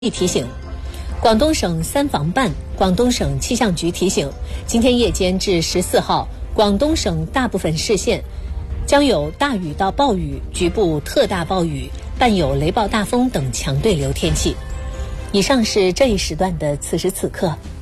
提醒，广东省三防办、广东省气象局提醒，今天夜间至14号，广东省大部分市县将有大雨到暴雨、局部特大暴雨，伴有雷暴大风等强对流天气。以上是这一时段的此时此刻。